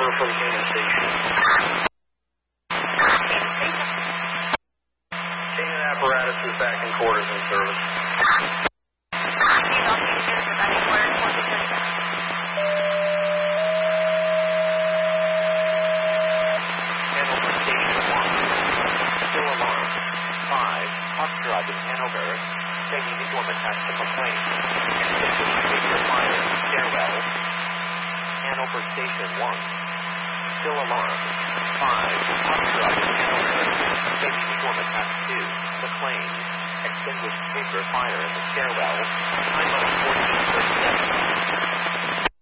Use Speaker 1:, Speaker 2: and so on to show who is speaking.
Speaker 1: order for the Canaan station. Canaan apparatus is back in quarters in service.
Speaker 2: Hanover Station 1. Still alarmed. 5. Foxtrot in Hanover. Taking the dormant hatch to complaint. Extinguished figure fire in stairwell. Hanover Station 1. Still alarmed. 5. Foxtrot in Hanover. Taking the dormant hatch 2. McLean. Extinguished paper fire in the stairwell. Time of 14:37.